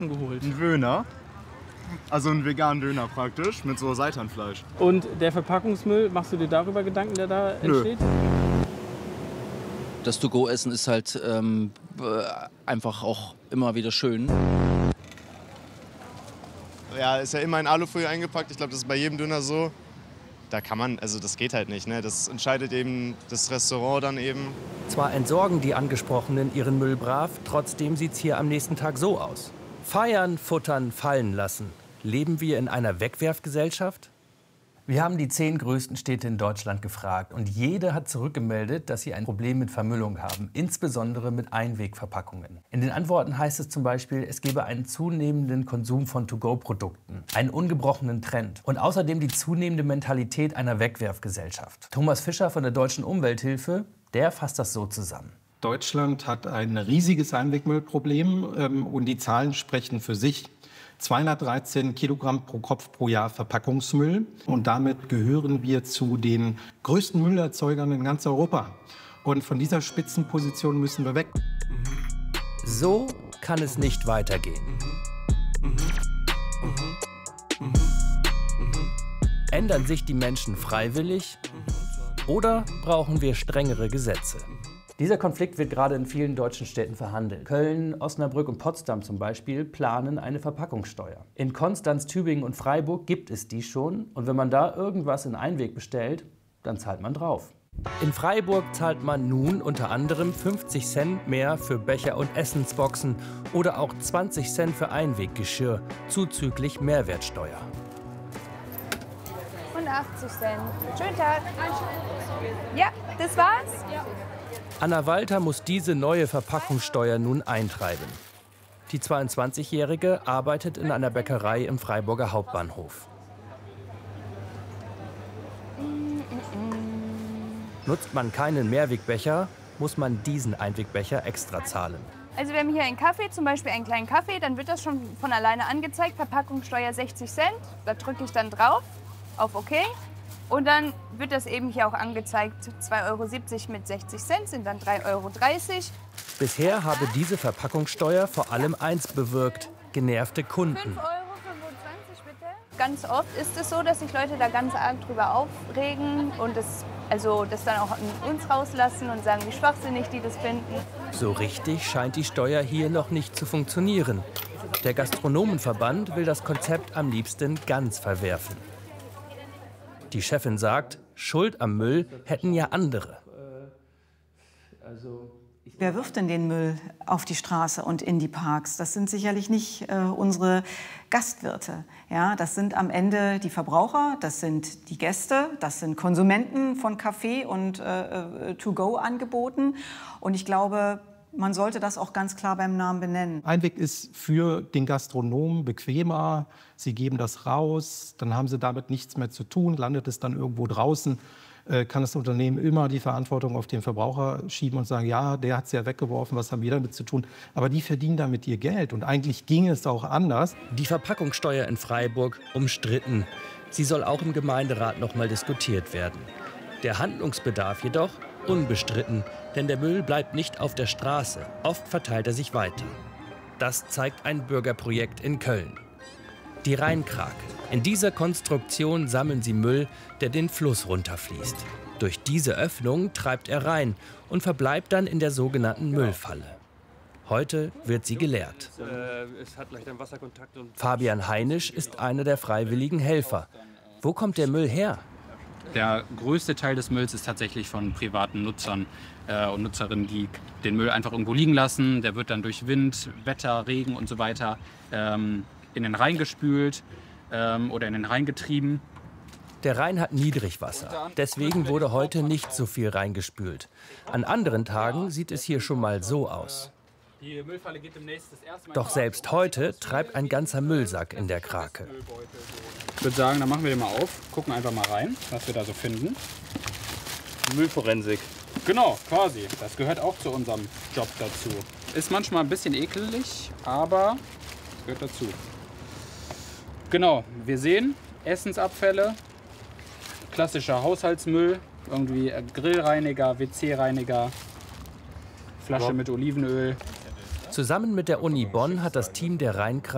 geholt. Ein Döner. Also einen veganen Döner praktisch, mit so Seitanfleisch. Und der Verpackungsmüll, machst du dir darüber Gedanken, der da entsteht? Das To-Go-Essen ist halt einfach auch immer wieder schön. Ja, ist ja immer in Alufolie eingepackt. Ich glaube, das ist bei jedem Döner so. Da kann man, also das geht halt nicht. Ne? Das entscheidet eben das Restaurant dann eben. Zwar entsorgen die Angesprochenen ihren Müll brav, trotzdem sieht's hier am nächsten Tag so aus. Feiern, futtern, fallen lassen. Leben wir in einer Wegwerfgesellschaft? Wir haben die 10 größten Städte in Deutschland gefragt und jede hat zurückgemeldet, dass sie ein Problem mit Vermüllung haben, insbesondere mit Einwegverpackungen. In den Antworten heißt es zum Beispiel, es gebe einen zunehmenden Konsum von To-Go-Produkten, einen ungebrochenen Trend und außerdem die zunehmende Mentalität einer Wegwerfgesellschaft. Thomas Fischer von der Deutschen Umwelthilfe, der fasst das so zusammen. Deutschland hat ein riesiges Einwegmüllproblem und die Zahlen sprechen für sich. 213 Kilogramm pro Kopf pro Jahr Verpackungsmüll. Und damit gehören wir zu den größten Müllerzeugern in ganz Europa. Und von dieser Spitzenposition müssen wir weg. So kann es nicht weitergehen. Ändern sich die Menschen freiwillig oder brauchen wir strengere Gesetze? Dieser Konflikt wird gerade in vielen deutschen Städten verhandelt. Köln, Osnabrück und Potsdam zum Beispiel planen eine Verpackungssteuer. In Konstanz, Tübingen und Freiburg gibt es die schon. Und wenn man da irgendwas in Einweg bestellt, dann zahlt man drauf. In Freiburg zahlt man nun unter anderem 50 Cent mehr für Becher und Essensboxen oder auch 20 Cent für Einweggeschirr, zuzüglich Mehrwertsteuer. Und 80 Cent. Schönen Tag. Ja, das war's? Ja. Anna Walter muss diese neue Verpackungssteuer nun eintreiben. Die 22-Jährige arbeitet in einer Bäckerei im Freiburger Hauptbahnhof. Nutzt man keinen Mehrwegbecher, muss man diesen Einwegbecher extra zahlen. Also wir haben hier einen Kaffee, zum Beispiel einen kleinen Kaffee, dann wird das schon von alleine angezeigt, Verpackungssteuer 60 Cent. Da drücke ich dann drauf auf OK. Und dann wird das eben hier auch angezeigt, 2,70 € mit 60 Cent sind dann 3,30 €. Bisher habe diese Verpackungssteuer vor allem eins bewirkt: genervte Kunden. 5,25 € bitte. Ganz oft ist es so, dass sich Leute da ganz arg drüber aufregen und das dann auch an uns rauslassen und sagen, wie schwachsinnig die das finden. So richtig scheint die Steuer hier noch nicht zu funktionieren. Der Gastronomenverband will das Konzept am liebsten ganz verwerfen. Die Chefin sagt, Schuld am Müll hätten ja andere. Wer wirft denn den Müll auf die Straße und in die Parks? Das sind sicherlich nicht unsere Gastwirte. Ja, das sind am Ende die Verbraucher, das sind die Gäste, das sind Konsumenten von Kaffee und To-Go-Angeboten. Und ich glaube, man sollte das auch ganz klar beim Namen benennen. Einweg ist für den Gastronomen bequemer. Sie geben das raus, dann haben sie damit nichts mehr zu tun, landet es dann irgendwo draußen. Kann das Unternehmen immer die Verantwortung auf den Verbraucher schieben und sagen, ja, der hat es ja weggeworfen, was haben wir damit zu tun? Aber die verdienen damit ihr Geld und eigentlich ging es auch anders. Die Verpackungssteuer in Freiburg umstritten. Sie soll auch im Gemeinderat noch mal diskutiert werden. Der Handlungsbedarf jedoch unbestritten, denn der Müll bleibt nicht auf der Straße. Oft verteilt er sich weiter. Das zeigt ein Bürgerprojekt in Köln. Die Rheinkrake. In dieser Konstruktion sammeln sie Müll, der den Fluss runterfließt. Durch diese Öffnung treibt er rein und verbleibt dann in der sogenannten Müllfalle. Heute wird sie geleert. Fabian Heinisch ist einer der freiwilligen Helfer. Wo kommt der Müll her? Der größte Teil des Mülls ist tatsächlich von privaten Nutzern und Nutzerinnen, die den Müll einfach irgendwo liegen lassen. Der wird dann durch Wind, Wetter, Regen und so weiter in den Rhein gespült oder in den Rhein getrieben. Der Rhein hat Niedrigwasser. Deswegen wurde heute nicht so viel reingespült. An anderen Tagen sieht es hier schon mal so aus. Die Müllfalle geht demnächst das erste Mal. Doch selbst heute treibt ein ganzer Müllsack in der Krake. Ich würde sagen, dann machen wir den mal auf, gucken einfach mal rein, was wir da so finden. Müllforensik. Genau, quasi. Das gehört auch zu unserem Job dazu. Ist manchmal ein bisschen ekelig, aber es gehört dazu. Genau, wir sehen Essensabfälle, klassischer Haushaltsmüll, irgendwie Grillreiniger, WC-Reiniger, Flasche mit Olivenöl. Zusammen mit der Uni Bonn hat das Team der Rheinkrake